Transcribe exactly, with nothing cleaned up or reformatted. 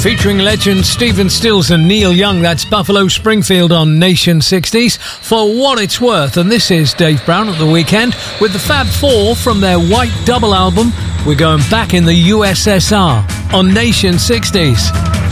Featuring legends Stephen Stills and Neil Young, that's Buffalo Springfield on Nation sixties. For What It's Worth, and this is Dave Brown at the Weekend with the Fab Four from their White Double album. We're going back in the U S S R on Nation sixties.